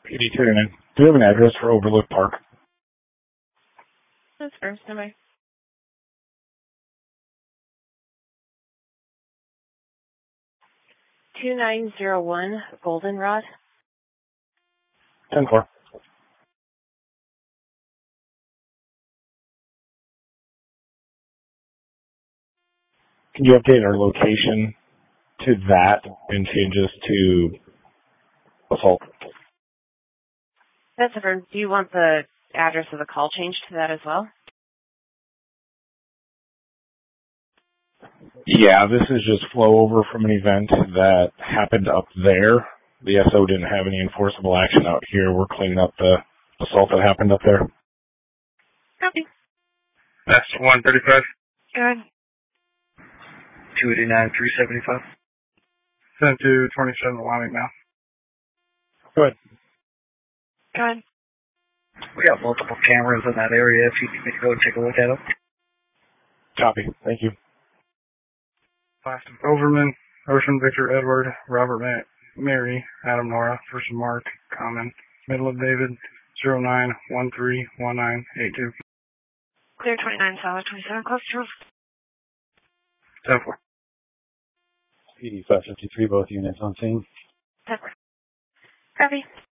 PD39. Do you have an address for Overlook Park? That's first, am I? 2901 Goldenrod. 10-4. Can you update our location to that and changes to assault? That's different. Do you want the address of the call changed to that as well? Yeah, this is just flow over from an event that happened up there. The SO didn't have any enforceable action out here. We're cleaning up the assault that happened up there. Copy. That's 135. Good. 289-375. Send to 27 Wyoming now. Go ahead. Good. We got multiple cameras in that area if you need me to go take a look at them. Copy. Thank you. Boston Overman, Ocean Victor Edward, Robert Mary, Adam Nora, First Mark, Common, Middle of David, 09131982. Clear 29 solid 27 close to 10-4. PD 553, both units on scene. 10-4. Copy.